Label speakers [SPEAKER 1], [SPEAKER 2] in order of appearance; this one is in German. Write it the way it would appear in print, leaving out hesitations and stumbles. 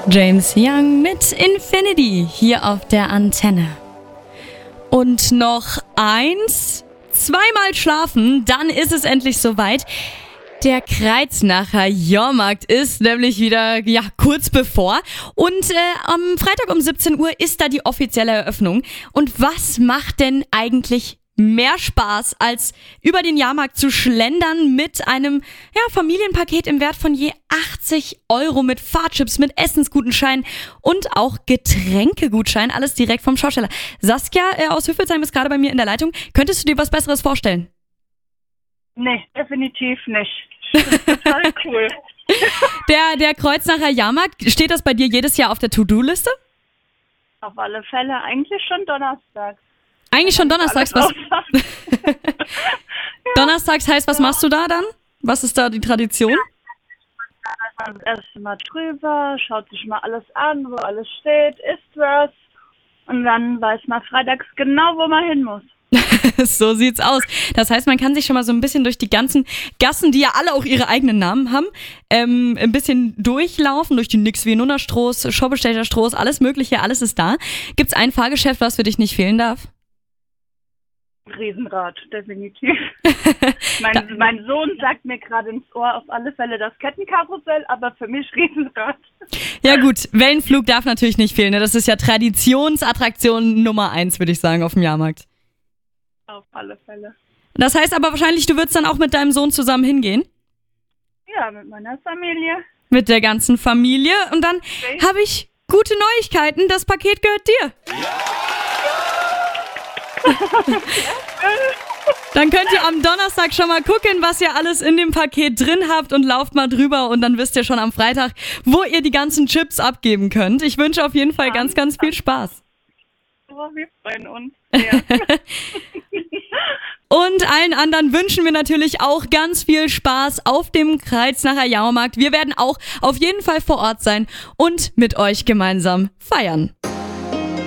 [SPEAKER 1] James Young mit Infinity hier auf der Antenne. Und noch zweimal schlafen, dann ist es endlich soweit. Der Kreuznacher Jahrmarkt ist nämlich wieder kurz bevor. Und am Freitag um 17 Uhr ist da die offizielle Eröffnung. Und was macht denn eigentlich mehr Spaß, als über den Jahrmarkt zu schlendern mit einem Familienpaket im Wert von je 80 € mit Fahrtchips, mit Essensgutschein und auch Getränkegutschein, alles direkt vom Schausteller. Saskia aus Hüffelsheim ist gerade bei mir in der Leitung. Könntest du dir was Besseres vorstellen?
[SPEAKER 2] Nee, definitiv nicht. Das ist total cool.
[SPEAKER 1] Der Kreuznacher Jahrmarkt, steht das bei dir jedes Jahr auf der To-Do-Liste?
[SPEAKER 2] Auf alle Fälle, eigentlich schon Donnerstag.
[SPEAKER 1] Eigentlich schon donnerstags. Donnerstags heißt, was machst du da dann? Was ist da die Tradition?
[SPEAKER 2] Man erst mal drüber, schaut sich mal alles an, wo alles steht, isst was. Und dann weiß man freitags genau, wo man hin muss.
[SPEAKER 1] So sieht's aus. Das heißt, man kann sich schon mal so ein bisschen durch die ganzen Gassen, die ja alle auch ihre eigenen Namen haben, ein bisschen durchlaufen, durch die Nix Vienna Straße, Schoppestecher Straße, alles Mögliche, alles ist da. Gibt's ein Fahrgeschäft, was für dich nicht fehlen darf?
[SPEAKER 2] Riesenrad, definitiv. Mein Sohn sagt mir gerade ins Ohr auf alle Fälle das Kettenkarussell, aber für mich Riesenrad.
[SPEAKER 1] Ja gut, Wellenflug darf natürlich nicht fehlen, ne? Das ist ja Traditionsattraktion Nummer 1, würde ich sagen, auf dem Jahrmarkt.
[SPEAKER 2] Auf alle Fälle.
[SPEAKER 1] Das heißt aber wahrscheinlich, du würdest dann auch mit deinem Sohn zusammen hingehen?
[SPEAKER 2] Ja, mit meiner Familie.
[SPEAKER 1] Mit der ganzen Familie. Und dann habe ich gute Neuigkeiten, das Paket gehört dir. Dann könnt ihr am Donnerstag schon mal gucken, was ihr alles in dem Paket drin habt und lauft mal drüber und dann wisst ihr schon am Freitag, wo ihr die ganzen Chips abgeben könnt. Ich wünsche auf jeden Fall ganz, ganz viel Spaß.
[SPEAKER 2] Oh, wir freuen uns. Ja.
[SPEAKER 1] Und allen anderen wünschen wir natürlich auch ganz viel Spaß auf dem Kreuznacher Jahrmarkt. Wir werden auch auf jeden Fall vor Ort sein und mit euch gemeinsam feiern.